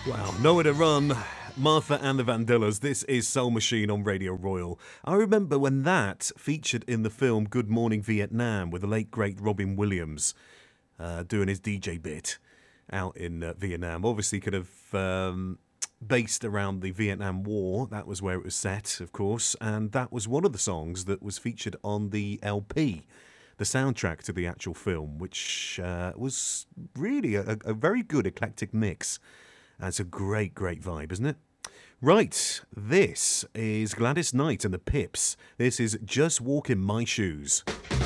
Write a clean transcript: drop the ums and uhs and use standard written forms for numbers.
Wow, nowhere to run. Martha and the Vandellas. This is Soul Machine on Radio Royal. I remember when that featured in the film Good Morning Vietnam with the late great Robin Williams doing his DJ bit out in Vietnam. Obviously, could have based around the Vietnam War. That was where it was set, of course, and that was one of the songs that was featured on the LP, the soundtrack to the actual film, which was really a very good eclectic mix. That's a great, great vibe, isn't it? Right, this is Gladys Knight and the Pips. This is Just Walk in My Shoes.